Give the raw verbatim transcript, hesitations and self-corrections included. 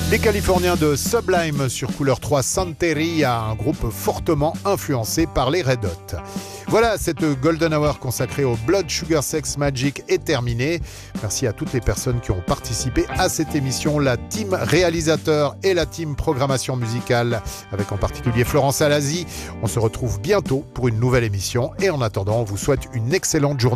Les Californiens de Sublime sur Couleur trois Santeria, un groupe fortement influencé par les Red Hot. Voilà, cette Golden Hour consacrée au Blood Sugar Sex Magik est terminée. Merci à toutes les personnes qui ont participé à cette émission, la team réalisateur et la team programmation musicale, avec en particulier Florence Alazi. On se retrouve bientôt pour une nouvelle émission et en attendant, on vous souhaite une excellente journée.